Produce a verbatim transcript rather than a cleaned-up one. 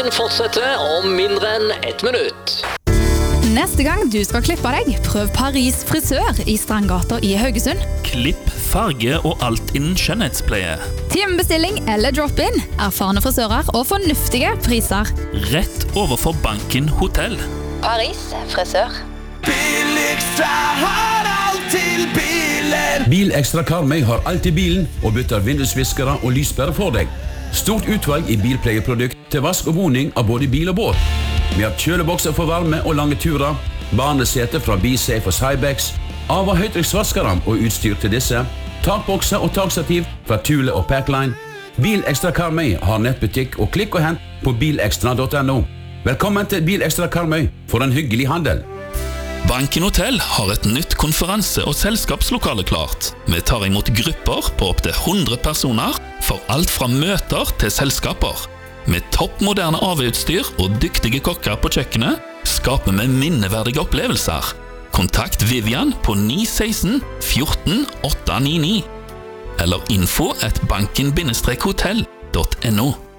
Banken fortsetter om mindre enn ett minutt. Neste gang du skal klippe deg, prøv Paris frisør i Strandgata i Haugesund. Klipp, farge og alt innen skjønnhetspleie. Timebestilling eller drop-in, erfarne frisører og fornuftige priser. Rett overfor Banken hotell. Paris frisør. Bilekstra har alt til bilen. Bilekstra Karmøy har alt til bilen og bytter vindusviskere og lyspærer for deg. Stort utvalg i bilpleieprodukt til vask og boning av både bil og båt. Vi har kjølebokser for varme og lange turer, barnesete fra BeSafe og Cybex, av- og høytrykksvaskere og utstyr til disse, takbokser og takstativ fra Thule og Packline. Bilekstra Karmøy har nettbutikk og klikk og hent på bilekstra punktum no. Velkommen til Bilekstra Karmøy for en hyggelig handel. Banken hotell har et nytt konferanse- og selskapslokale klart. Vi tar imot grupper på opp til hundre personer for alt fra møter til selskaper. Med toppmoderne A V-utstyr og dyktige kokker på kjøkkenet skaper vi minneverdige opplevelser. Kontakt Vivian på ni ett seks ett fire åtte ni ni eller info at banken hotell punktum no.